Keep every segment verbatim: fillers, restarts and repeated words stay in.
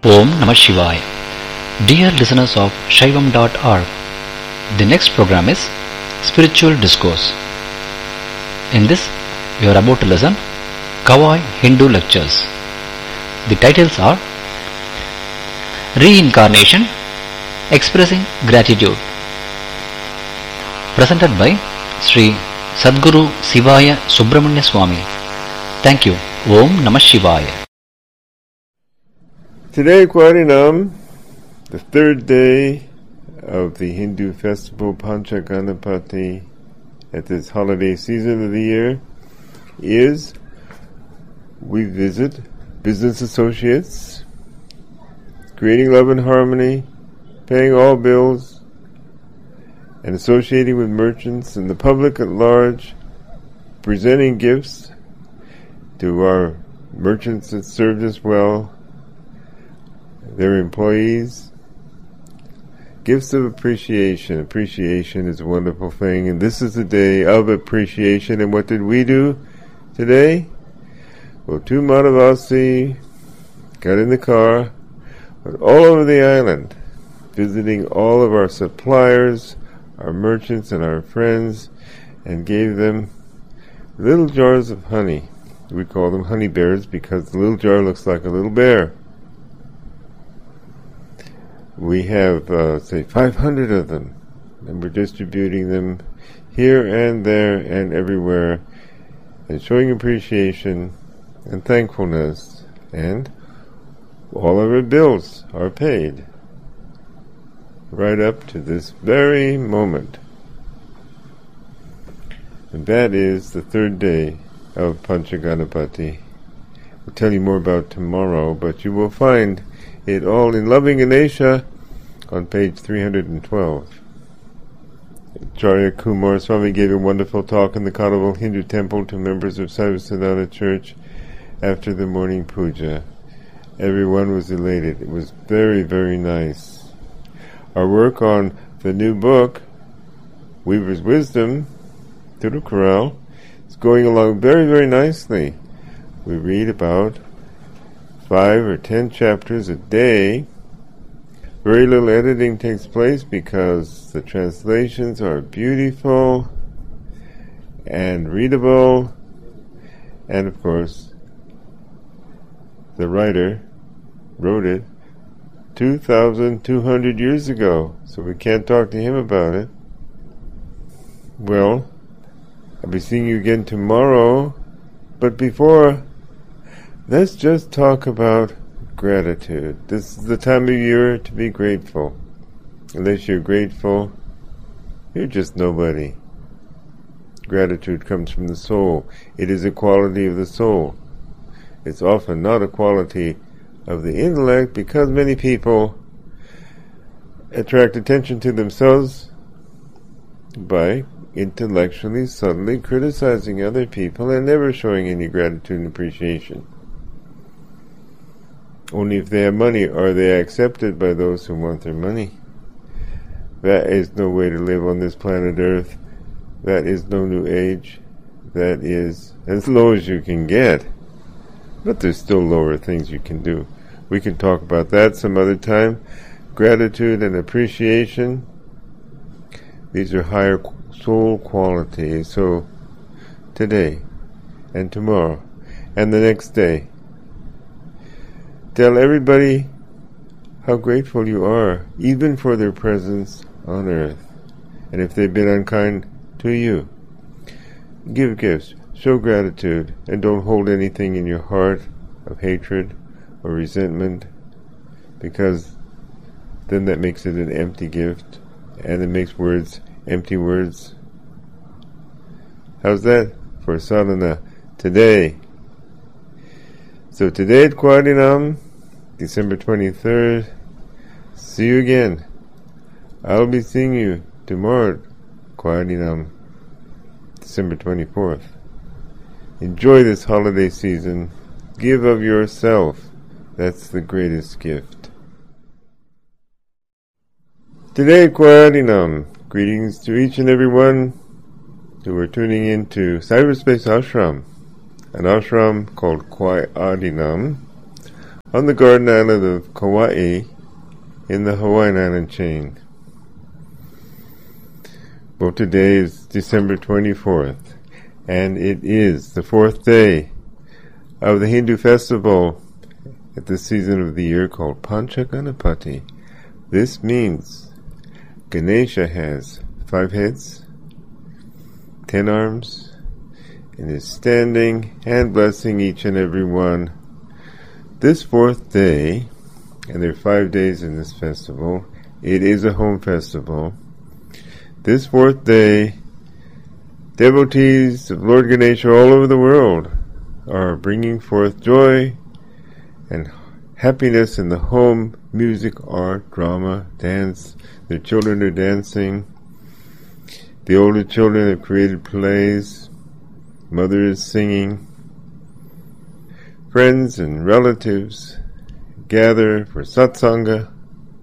Om Namah Shivaya. Dear listeners of Shaivam dot org, the next program is Spiritual Discourse. In this, we are about to listen Kawai Hindu Lectures. The titles are Reincarnation, Expressing Gratitude, presented by Sri Sadguru Sivaya Subramanya Swami. Thank you. Om Namah Shivaya. Today, Kwarinam, the third day of the Hindu festival Pancha Ganapati at this holiday season of the year, is we visit business associates, creating love and harmony, paying all bills, and associating with merchants and the public at large, presenting gifts to our merchants that served us well, their employees, gifts of appreciation. Appreciation is a wonderful thing, and this is the day of appreciation. And what did we do today? Well, two Madhavasi got in the car, went all over the island, visiting all of our suppliers, our merchants, and our friends, and gave them little jars of honey. We call them honey bears because the little jar looks like a little bear. We have, uh, say, five hundred of them, and we're distributing them here and there and everywhere, and showing appreciation and thankfulness, and all of our bills are paid right up to this very moment. And that is the third day of Pancha Ganapati. We'll tell you more about tomorrow, but you will find it all in Loving Ganesha on page three hundred twelve. Acharya Kumar Swami gave a wonderful talk in the Kadaval Hindu temple to members of Sarvasiddhanta Church after the morning puja. Everyone was elated. It was very, very nice. Our work on the new book, Weaver's Wisdom, Tirukkural, is going along very, very nicely. We read about five or ten chapters a day. Very little editing takes place because the translations are beautiful and readable, and of course the writer wrote it two thousand two hundred years ago, so we can't talk to him about it. Well, I'll be seeing you again tomorrow, but before, let's just talk about gratitude. This is the time of year to be grateful. Unless you're grateful, you're just nobody. Gratitude comes from the soul. It is a quality of the soul. It's often not a quality of the intellect, because many people attract attention to themselves by intellectually, subtly criticizing other people and never showing any gratitude and appreciation. Only if they have money are they accepted by those who want their money. That is no way to live on this planet Earth. That is no new age. That is as low as you can get. But there's still lower things you can do. We can talk about that some other time. Gratitude and appreciation, these are higher soul qualities. So today and tomorrow and the next day, tell everybody how grateful you are, even for their presence on earth. And if they've been unkind to you, give gifts, show gratitude, and don't hold anything in your heart of hatred or resentment, because then that makes it an empty gift, and it makes words empty words. How's that for sadhana today? So today at Kwarinam, December twenty-third, see you again. I'll be seeing you tomorrow at Kwarinam, December twenty-fourth. Enjoy this holiday season. Give of yourself. That's the greatest gift. Today at Kwarinam, greetings to each and every one who are tuning in to Cyberspace Ashram, an ashram called Kwarinam, on the garden island of Kauai in the Hawaiian island chain. Well, today is December twenty-fourth, and it is the fourth day of the Hindu festival at this season of the year called Pancha Ganapati. This means Ganesha has five heads, ten arms, and is standing and blessing each and every one. This fourth day, and there are five days in this festival, it is a home festival. This fourth day, devotees of Lord Ganesha all over the world are bringing forth joy and happiness in the home, music, art, drama, dance. Their children are dancing. The older children have created plays. Mother is singing. Friends and relatives gather for satsanga.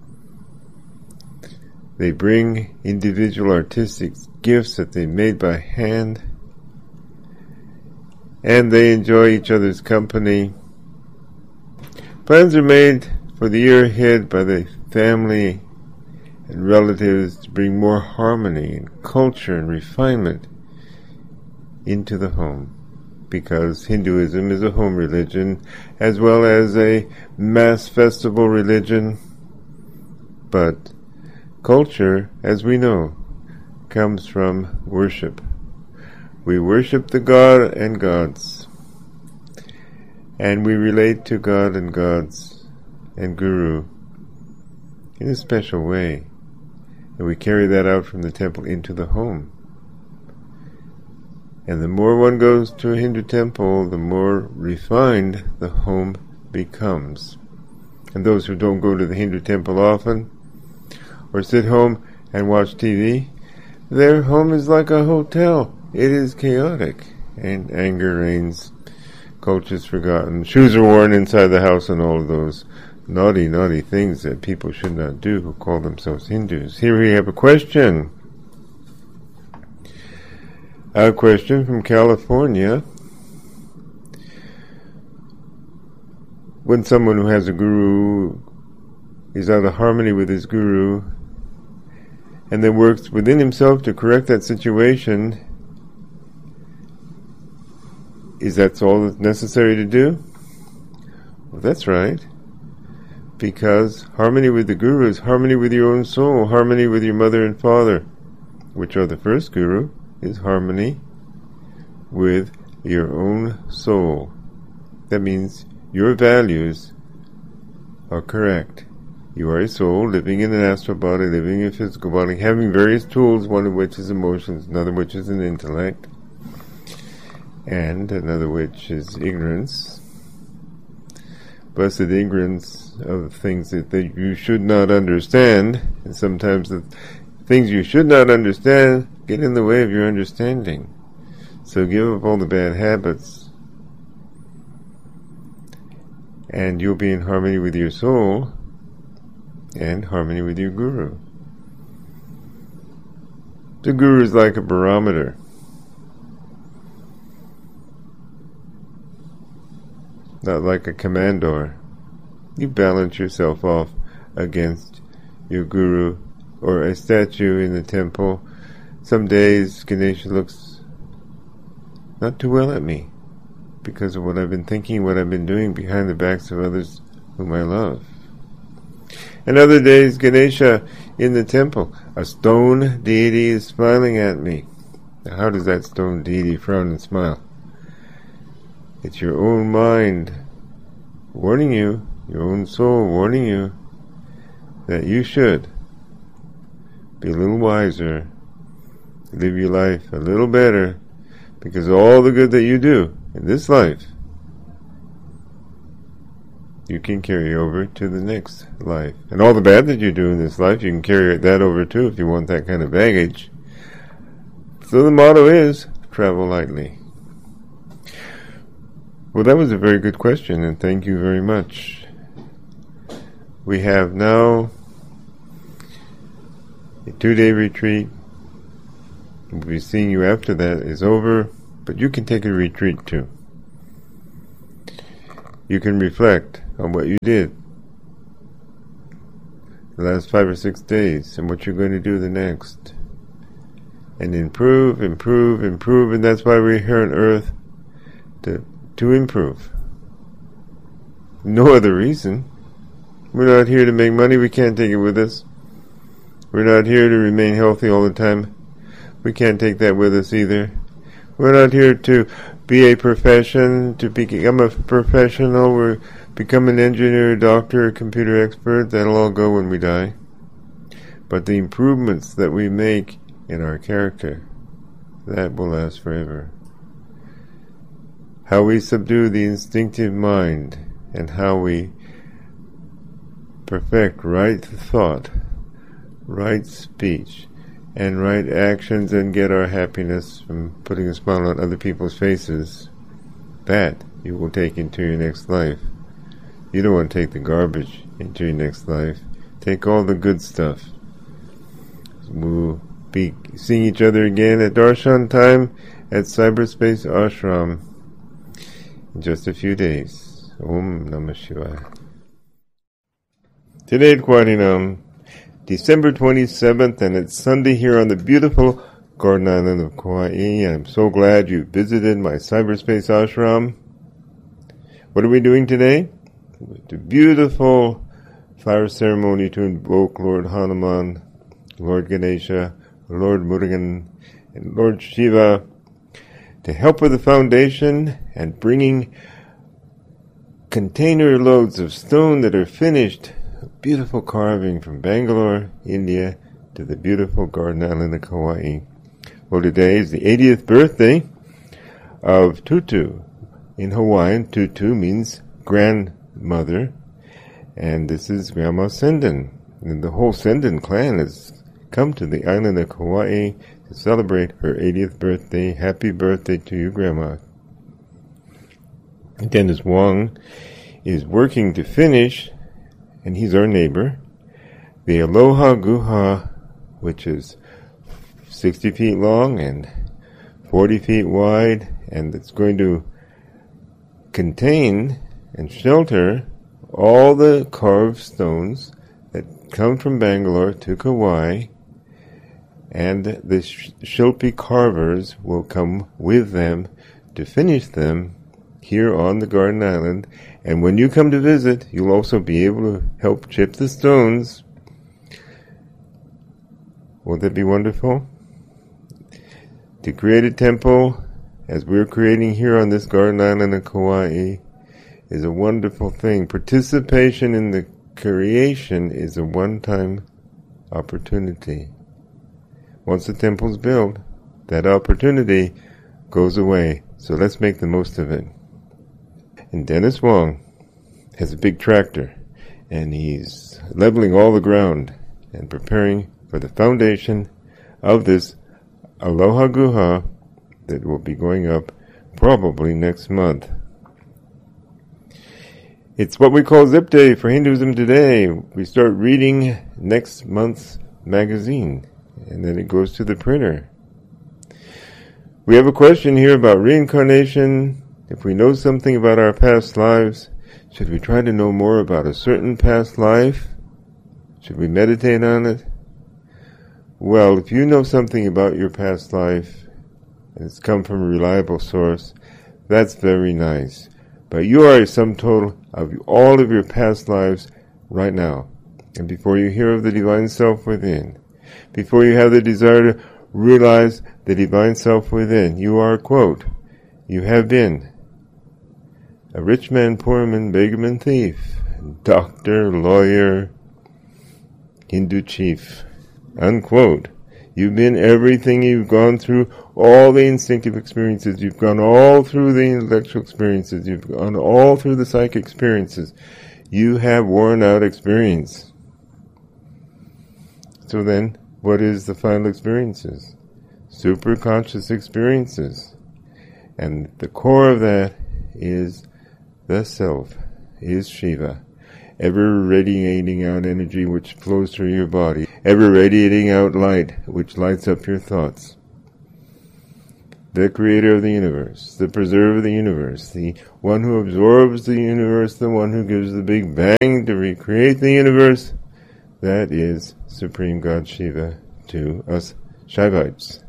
They bring individual artistic gifts that they made by hand, and they enjoy each other's company. Plans are made for the year ahead by the family and relatives to bring more harmony and culture and refinement into the home, because Hinduism is a home religion as well as a mass festival religion. But culture, as we know, comes from worship. We worship the God and gods, and we relate to God and gods and Guru in a special way, and we carry that out from the temple into the home. And the more one goes to a Hindu temple, the more refined the home becomes. And those who don't go to the Hindu temple often, or sit home and watch T V, their home is like a hotel. It is chaotic, and anger reigns, culture is forgotten, shoes are worn inside the house, and all of those naughty, naughty things that people should not do who call themselves Hindus. Here we have a question. A question from California. When someone who has a guru is out of harmony with his guru and then works within himself to correct that situation, is that all that's necessary to do? Well, that's right. Because harmony with the guru is harmony with your own soul, harmony with your mother and father, which are the first guru, is harmony with your own soul. That means your values are correct. You are a soul living in an astral body, living in a physical body, having various tools, one of which is emotions, another which is an intellect, and another which is ignorance. Blessed ignorance of things that, that you should not understand, and sometimes the things you should not understand get in the way of your understanding. So give up all the bad habits, and you'll be in harmony with your soul and harmony with your guru. The guru is like a barometer. Not like a commandor. You balance yourself off against your guru or a statue in the temple. Some days Ganesha looks not too well at me because of what I've been thinking, what I've been doing behind the backs of others whom I love. And other days Ganesha in the temple, a stone deity is smiling at me. Now, how does that stone deity frown and smile? It's your own mind warning you, your own soul warning you that you should be a little wiser, live your life a little better, because all the good that you do in this life, you can carry over to the next life. And all the bad that you do in this life, you can carry that over too if you want that kind of baggage. So the motto is, travel lightly. Well, that was a very good question, and thank you very much. We have now a two-day retreat. We'll be seeing you after that is over, but you can take a retreat too. You can reflect on what you did the last five or six days and what you're going to do the next. And improve, improve, improve, and that's why we're here on earth, to, to improve. No other reason. We're not here to make money, we can't take it with us. We're not here to remain healthy all the time. We can't take that with us either. We're not here to be a profession, to become a professional, or become an engineer, doctor, computer expert. That'll all go when we die. But the improvements that we make in our character, that will last forever. How we subdue the instinctive mind, and how we perfect right thought, right speech, and right actions, and get our happiness from putting a smile on other people's faces, that you will take into your next life. You don't want to take the garbage into your next life. Take all the good stuff. We'll be seeing each other again at Darshan time at Cyberspace Ashram in just a few days. Om Namah Shivaya. Today at Kwarinam, December twenty-seventh, and it's Sunday here on the beautiful Garden Island of Kauai. I'm so glad you visited my Cyberspace Ashram. What are we doing today? The beautiful fire ceremony to invoke Lord Hanuman, Lord Ganesha, Lord Murugan, and Lord Shiva to help with the foundation and bringing container loads of stone that are finished. Beautiful carving from Bangalore, India, to the beautiful Garden Island of Kauai. Well, today is the eightieth birthday of Tutu. In Hawaiian, Tutu means grandmother, and this is Grandma Senden. And the whole Senden clan has come to the island of Kauai to celebrate her eightieth birthday. Happy birthday to you, Grandma. Dennis Wong is working to finish, and he's our neighbor, the Aloha Guha, which is sixty feet long and forty feet wide, and it's going to contain and shelter all the carved stones that come from Bangalore to Kauai, and the Shilpi carvers will come with them to finish them here on the Garden Island. And when you come to visit, you'll also be able to help chip the stones. Won't that be wonderful? To create a temple, as we're creating here on this Garden Island of Kauai, is a wonderful thing. Participation in the creation is a one-time opportunity. Once the temple's built, that opportunity goes away. So let's make the most of it. And Dennis Wong has a big tractor, and he's leveling all the ground and preparing for the foundation of this Aloha Guha that will be going up probably next month. It's what we call Zip Day for Hinduism Today. We start reading next month's magazine, and then it goes to the printer. We have a question here about reincarnation. If we know something about our past lives, should we try to know more about a certain past life? Should we meditate on it? Well, if you know something about your past life, and it's come from a reliable source, that's very nice. But you are a sum total of all of your past lives right now. And before you hear of the divine self within, before you have the desire to realize the divine self within, you are, quote, you have been a rich man, poor man, beggar man, thief, doctor, lawyer, Hindu chief, unquote. You've been everything. You've gone through all the instinctive experiences. You've gone all through the intellectual experiences. You've gone all through the psychic experiences. You have worn out experience. So then, what is the final experiences? Superconscious experiences. And the core of that is the self, is Shiva, ever radiating out energy which flows through your body, ever radiating out light which lights up your thoughts. the creator of the universe, the preserver of the universe, the one who absorbs the universe, the one who gives the Big Bang to recreate the universe, that is Supreme God Shiva to us Shaivites.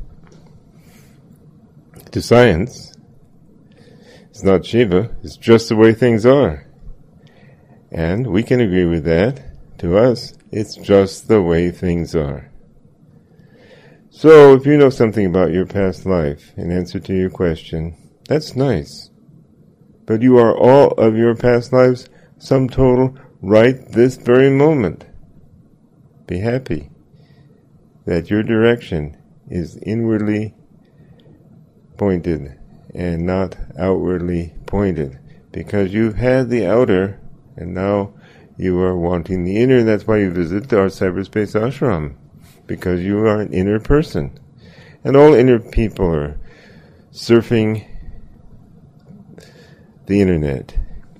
To science, it's not Shiva, it's just the way things are. And we can agree with that. To us, it's just the way things are. So, if you know something about your past life, in answer to your question, that's nice. But you are all of your past lives, sum total, right this very moment. Be happy that your direction is inwardly pointed and not outwardly pointed, because you've had the outer and now you are wanting the inner. That's why you visit our cyberspace ashram, because you are an inner person. And all inner people are surfing the internet.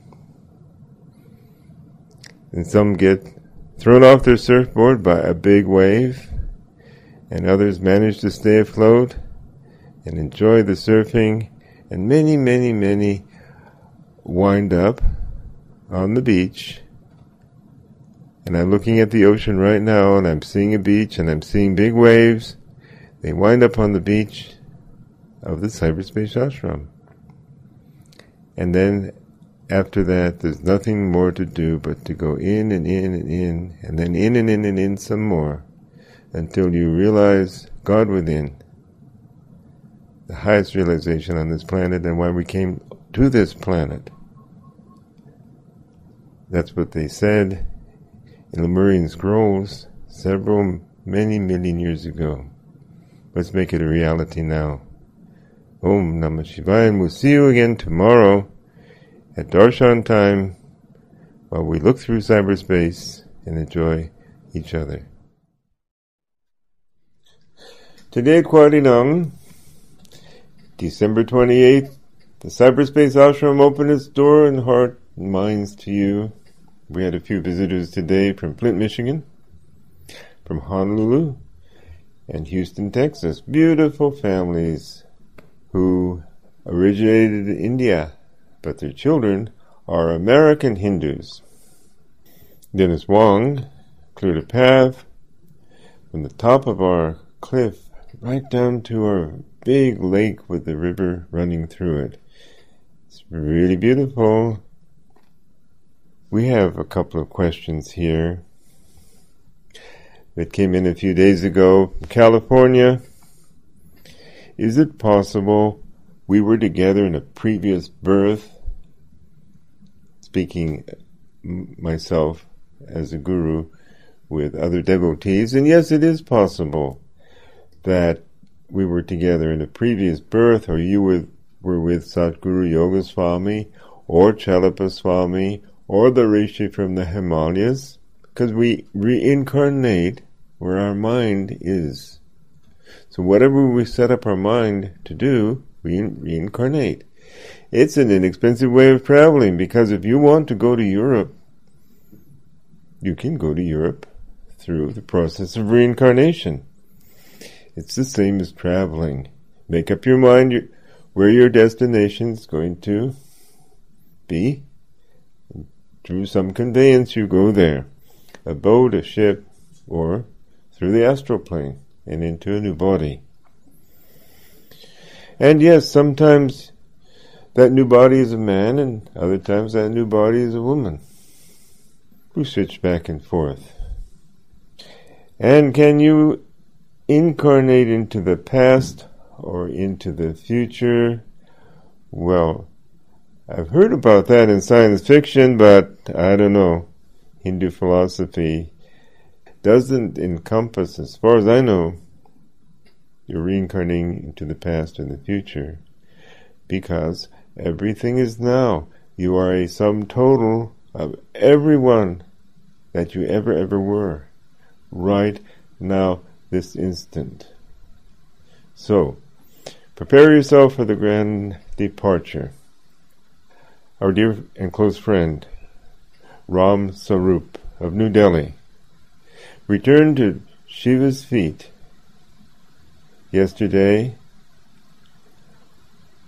And some get thrown off their surfboard by a big wave, and others manage to stay afloat and enjoy the surfing, and many, many, many wind up on the beach. And I'm looking at the ocean right now, and I'm seeing a beach, and I'm seeing big waves. They wind up on the beach of the cyberspace ashram. And then after that, there's nothing more to do but to go in and in and in, and then in and in and in some more, until you realize God within. The highest realization on this planet, and why we came to this planet. That's what they said in Lemurian scrolls several, many million years ago. Let's make it a reality now. Om Namah Shivaya, and we'll see you again tomorrow at Darshan time, while we look through cyberspace and enjoy each other. Today at Kwarinam, December twenty-eighth, the Cyberspace Ashram opened its door and heart and minds to you. We had a few visitors today from Flint, Michigan, from Honolulu, and Houston, Texas. Beautiful families who originated in India, but their children are American Hindus. Dennis Wong cleared a path from the top of our cliff right down to our big lake with the river running through it. It's really beautiful. We have a couple of questions here that came in a few days ago from California. Is it possible we were together in a previous birth? Speaking myself as a guru with other devotees, and yes, it is possible that we were together in a previous birth, or you were, were with Satguru Yoga Swami, or Chalapa Swami, or the Rishi from the Himalayas, because we reincarnate where our mind is. So whatever we set up our mind to do, we reincarnate. It's an inexpensive way of traveling, because if you want to go to Europe, you can go to Europe through the process of reincarnation. It's the same as traveling. Make up your mind where your destination is going to be. Through some conveyance you go there. A boat, a ship, or through the astral plane and into a new body. And yes, sometimes that new body is a man, and other times that new body is a woman. We switch back and forth. And can you incarnate into the past or into the future? Well, I've heard about that in science fiction, but I don't know. Hindu philosophy doesn't encompass, as far as I know, you're reincarnating into the past and the future, because everything is now. You are a sum total of everyone that you ever, ever were, right now, this instant. So, prepare yourself for the grand departure. Our dear and close friend, Ram Sarup of New Delhi, returned to Shiva's feet yesterday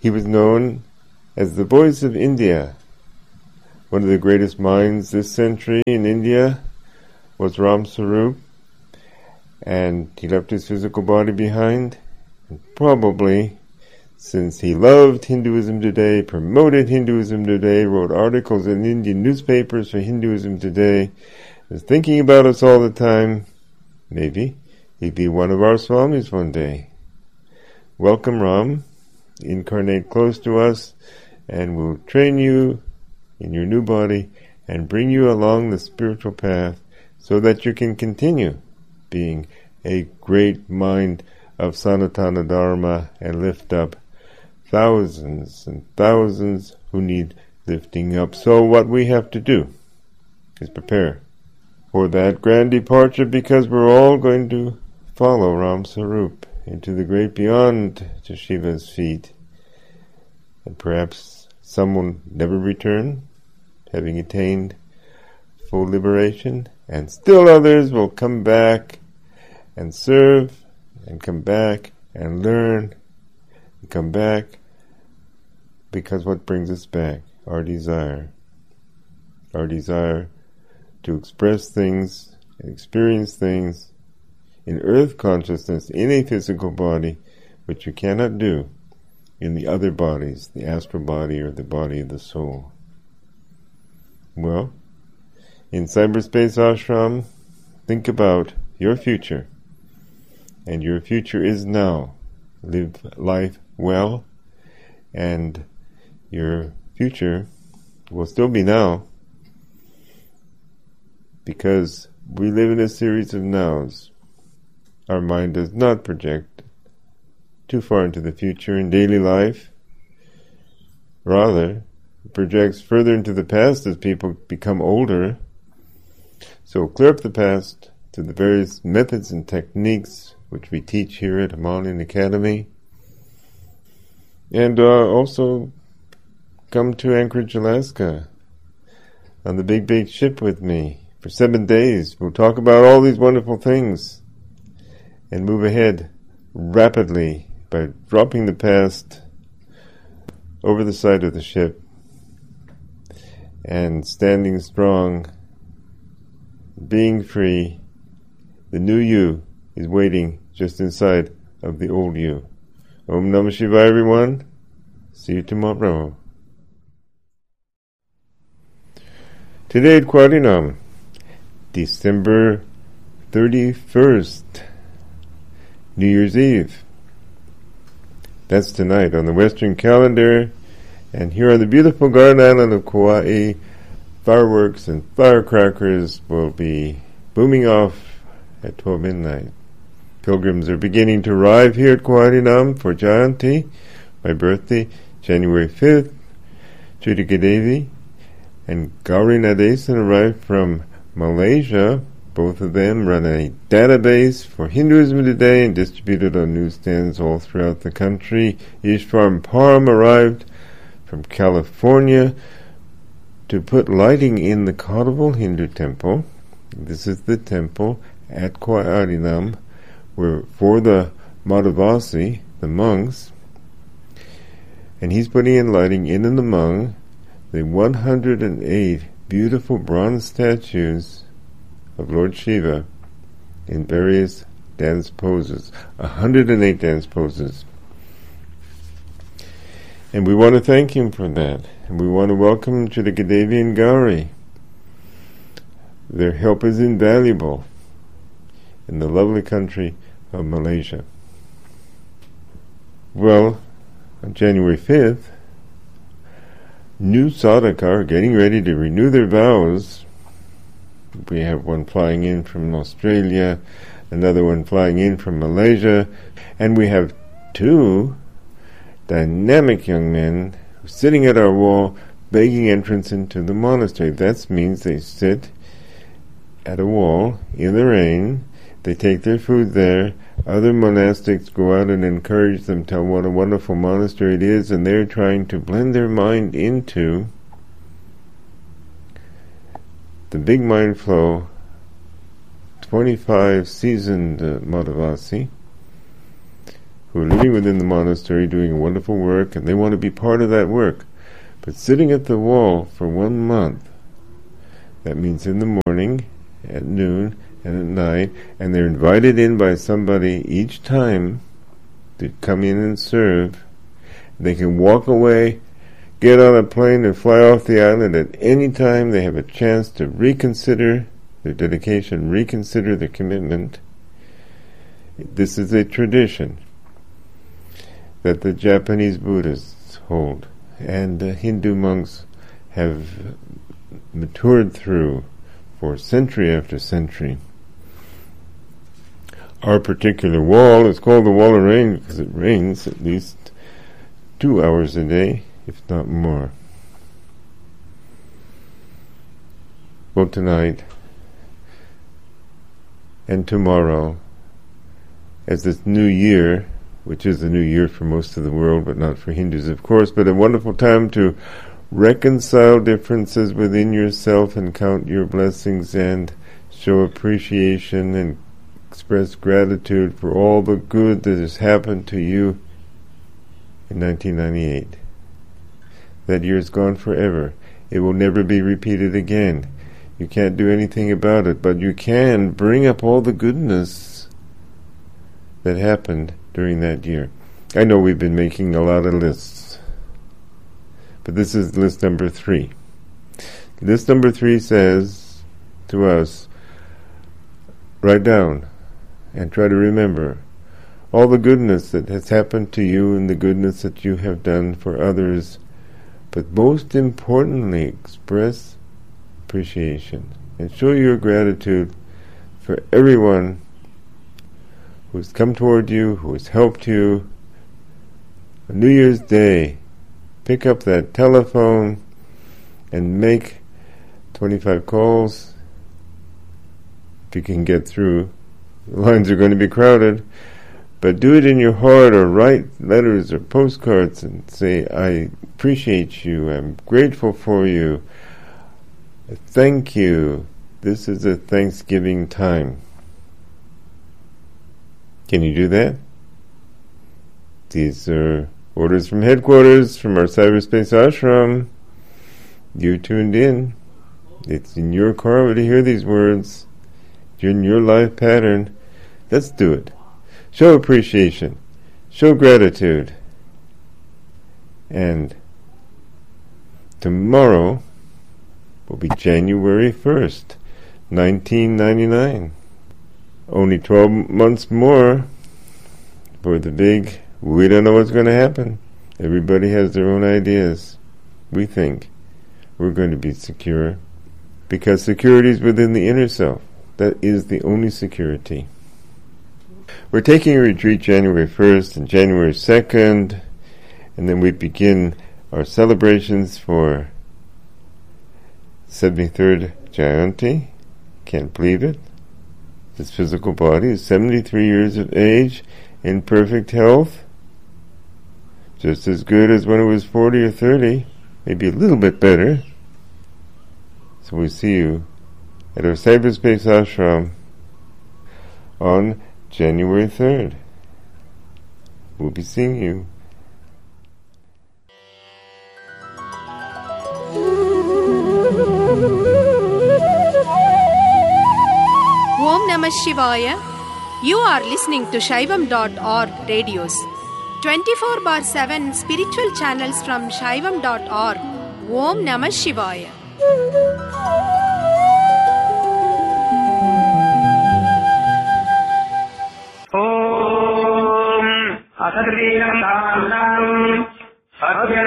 He was known as the voice of India. One of the greatest minds this century in India was Ram Sarup, and he left his physical body behind. And probably, since he loved Hinduism Today, promoted Hinduism Today, wrote articles in Indian newspapers for Hinduism Today, was thinking about us all the time, maybe he'd be one of our Swamis one day. Welcome, Ram. Incarnate close to us, and we'll train you in your new body and bring you along the spiritual path so that you can continue being a great mind of Sanatana Dharma and lift up thousands and thousands who need lifting up. So what we have to do is prepare for that grand departure, because we're all going to follow Ram Sarup into the great beyond to Shiva's feet. And perhaps some will never return, having attained full liberation, and still others will come back and serve, and come back and learn, and come back, because what brings us back? Our desire. Our desire to express things and experience things in earth consciousness, in a physical body, which you cannot do in the other bodies, the astral body or the body of the soul. Well, in Cyberspace Ashram, think about your future. And your future is now. Live life well, and your future will still be now, because we live in a series of nows. Our mind does not project too far into the future in daily life. Rather, it projects further into the past as people become older. So clear up the past through the various methods and techniques which we teach here at Himalayan Academy. And uh, also come to Anchorage, Alaska on the Big Big Ship with me for seven days. We'll talk about all these wonderful things and move ahead rapidly by dropping the past over the side of the ship and standing strong, being free. The new you is waiting just inside of the old you. Om Namah Shivaya, everyone. See you tomorrow. Today at Quadrinam, December thirty-first, New Year's Eve. That's tonight on the Western calendar, and here on the beautiful garden island of Kauai, fireworks and firecrackers will be booming off at twelve midnight. Pilgrims are beginning to arrive here at Quadrinam for Jayanti, my birthday, January fifth. Judika Devi and Gauri Nadesan arrived from Malaysia. Both of them run a database for Hinduism Today and distributed on newsstands all throughout the country. Ishwar Param arrived from California to put lighting in the Kaudaval Hindu temple. This is the temple at Quadrinam where for the Madhavasi, the monks, and he's putting in lighting in and among the one hundred eight beautiful bronze statues of Lord Shiva in various dance poses. one hundred eight dance poses. And we want to thank him for that. And we want to welcome Judika Devi and Gauri. Their help is invaluable in the lovely country of Malaysia. Well, on January fifth, new sadhaka are getting ready to renew their vows. We have one flying in from Australia, another one flying in from Malaysia, and we have two dynamic young men sitting at our wall begging entrance into the monastery. That means they sit at a wall in the rain, they take their food there, other monastics go out and encourage them, tell what a wonderful monastery it is, and they're trying to blend their mind into the big mind flow. twenty-five seasoned uh, Madhavasi who are living within the monastery doing wonderful work, and they want to be part of that work. But sitting at the wall for one month, that means in the morning, at noon, and at night, and they're invited in by somebody each time to come in and serve. They can walk away, get on a plane and fly off the island at any time. They have a chance to reconsider their dedication, reconsider their commitment. This is a tradition that the Japanese Buddhists hold, and the Hindu monks have matured through for century after century. Our particular wall is called the Wall of Rain because it rains at least two hours a day, if not more. Well, tonight and tomorrow, as this new year, which is the new year for most of the world, but not for Hindus, of course, but a wonderful time to reconcile differences within yourself and count your blessings and show appreciation and express gratitude for all the good that has happened to you in nineteen ninety-eight. That year is gone forever. It will never be repeated again. You can't do anything about it, but you can bring up all the goodness that happened during that year. I know we've been making a lot of lists, but this is list number three. List number three says to us, write down and try to remember all the goodness that has happened to you and the goodness that you have done for others, but most importantly, express appreciation and show your gratitude for everyone who's come toward you, who has helped you. On New Year's Day, pick up that telephone and make twenty-five calls. If you can get through, the lines are going to be crowded, but do it in your heart, or write letters or postcards and say, I appreciate you, I'm grateful for you, thank you. This is a Thanksgiving time. Can you do that? These are orders from headquarters, from our cyberspace ashram. You tuned in. It's in your karma to hear these words. You're in your life pattern. Let's do it. Show appreciation. Show gratitude. And tomorrow will be January first, nineteen ninety-nine. Only twelve months more for the big, we don't know what's going to happen. Everybody has their own ideas. We think we're going to be secure because security is within the inner self. That is the only security. We're taking a retreat January first and January second, and then we begin our celebrations for seventy-third Jayanti. Can't believe it. This physical body is seventy-three years of age, in perfect health, just as good as when it was forty or thirty, maybe a little bit better. So we see you at our cyberspace ashram on January third. We'll be seeing you. Om Namah Shivaya. You are listening to Shaivam dot org radios. twenty-four bar seven spiritual channels from Shaivam dot org. Om Namah Shivaya. Om Asatri Nam